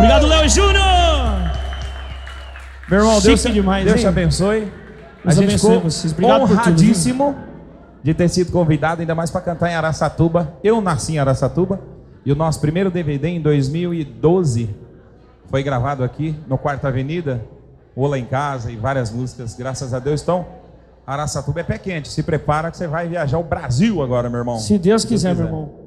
Obrigado, Léo Júnior. Meu irmão, Deus te hein? abençoe. A Deus gente abençoe ficou vocês. Obrigado honradíssimo de ter sido convidado, ainda mais para cantar em Araçatuba. Eu nasci em Araçatuba e o nosso primeiro DVD em 2012 foi gravado aqui no Quarta Avenida, Ola em Casa e várias músicas, graças a Deus. Então, Araçatuba é pé quente, se prepara que você vai viajar o Brasil agora, meu irmão. Se Deus quiser, meu irmão.